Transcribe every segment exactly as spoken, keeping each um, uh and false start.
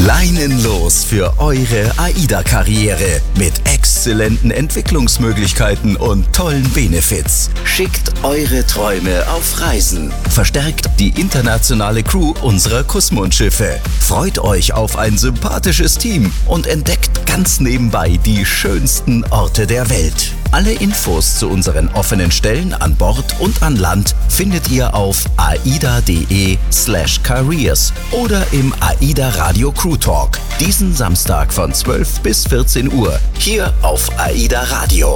Leinenlos für eure AIDA-Karriere mit exzellenten Entwicklungsmöglichkeiten und tollen Benefits. Schickt eure Träume auf Reisen. Verstärkt die internationale Crew unserer Kussmundschiffe. Freut euch auf ein sympathisches Team und entdeckt ganz nebenbei die schönsten Orte der Welt. Alle Infos zu unseren offenen Stellen an Bord und an Land findet ihr auf aida.de slash careers oder im AIDA Radio Crew Talk. Diesen Samstag von zwölf bis vierzehn Uhr hier auf AIDA Radio.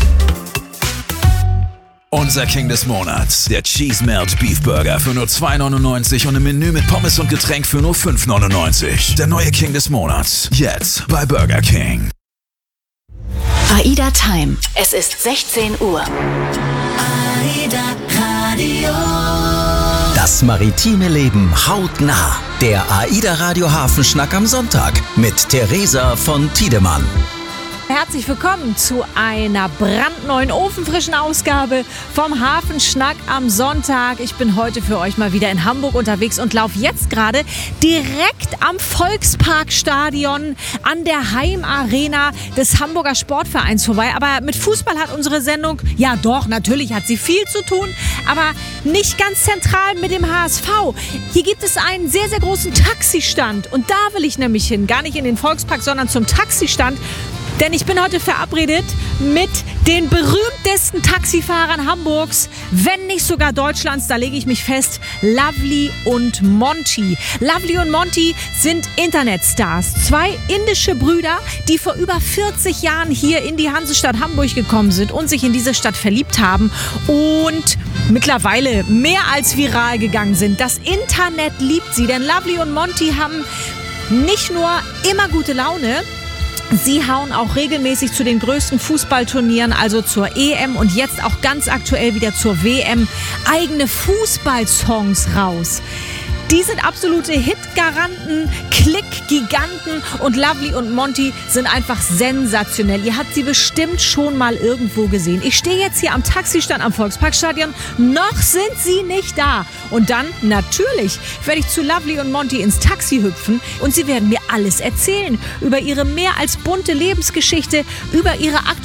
Unser King des Monats, der Cheese Melt Beef Burger für nur zwei neunundneunzig und im Menü mit Pommes und Getränk für nur fünf neunundneunzig. Der neue King des Monats, jetzt bei Burger King. AIDA Time. Es ist sechzehn Uhr. AIDA Radio. Das maritime Leben hautnah. Der AIDA Radio Hafenschnack am Sonntag mit Theresa von Tiedemann. Herzlich willkommen zu einer brandneuen, ofenfrischen Ausgabe vom Hafenschnack am Sonntag. Ich bin heute für euch mal wieder in Hamburg unterwegs und laufe jetzt gerade direkt am Volksparkstadion an der Heimarena des Hamburger Sportvereins vorbei. Aber mit Fußball hat unsere Sendung, ja doch, natürlich hat sie viel zu tun, aber nicht ganz zentral mit dem H S V. Hier gibt es einen sehr, sehr großen Taxistand und da will ich nämlich hin. Gar nicht in den Volkspark, sondern zum Taxistand. Denn ich bin heute verabredet mit den berühmtesten Taxifahrern Hamburgs, wenn nicht sogar Deutschlands, da lege ich mich fest, Lovely und Monty. Lovely und Monty sind Internetstars, zwei indische Brüder, die vor über vierzig Jahren hier in die Hansestadt Hamburg gekommen sind und sich in diese Stadt verliebt haben und mittlerweile mehr als viral gegangen sind. Das Internet liebt sie, denn Lovely und Monty haben nicht nur immer gute Laune, sie hauen auch regelmäßig zu den größten Fußballturnieren, also zur E M und jetzt auch ganz aktuell wieder zur W M, eigene Fußballsongs raus. Die sind absolute Hitgaranten, Klickgiganten und Lovely und Monty sind einfach sensationell. Ihr habt sie bestimmt schon mal irgendwo gesehen. Ich stehe jetzt hier am Taxistand am Volksparkstadion. Noch sind sie nicht da. Und dann, natürlich, werde ich zu Lovely und Monty ins Taxi hüpfen und sie werden mir alles erzählen über ihre mehr als bunte Lebensgeschichte, über ihre aktuelle